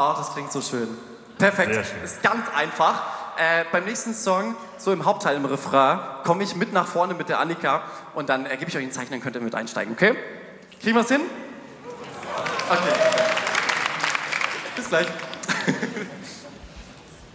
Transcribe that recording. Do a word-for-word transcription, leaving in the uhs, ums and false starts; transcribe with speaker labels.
Speaker 1: Oh, das klingt so schön. Perfekt,
Speaker 2: Sehr schön.
Speaker 1: ist ganz einfach. Äh, beim nächsten Song, so im Hauptteil, im Refrain, komme ich mit nach vorne mit der Annika und dann äh, gebe ich euch ein Zeichen, dann könnt ihr mit einsteigen, okay? Kriegen wir es hin? Okay. Bis gleich.